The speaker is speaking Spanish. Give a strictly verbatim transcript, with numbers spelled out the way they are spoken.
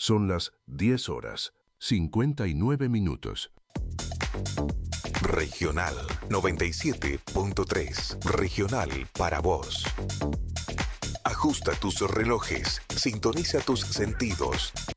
Son las diez horas, cincuenta y nueve minutos. Regional noventa y siete punto tres. Regional para vos. Ajusta tus relojes, sintoniza tus sentidos,